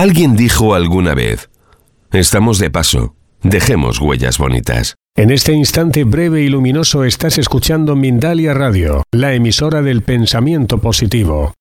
Alguien dijo alguna vez: estamos de paso, dejemos huellas bonitas. En este instante breve y luminoso estás escuchando Mindalia Radio, la emisora del pensamiento positivo.